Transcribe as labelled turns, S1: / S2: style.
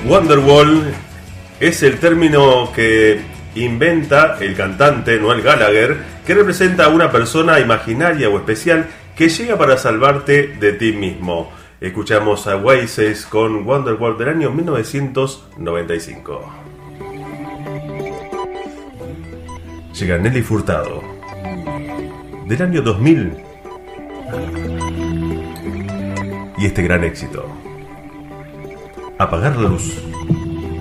S1: Wonderwall es el término que inventa el cantante Noel Gallagher, que representa a una persona imaginaria o especial que llega para salvarte de ti mismo. Escuchamos a Oasis con Wonderwall del año 1995. Llega Nelly Furtado del año 2000 y este gran éxito: Apagar la luz.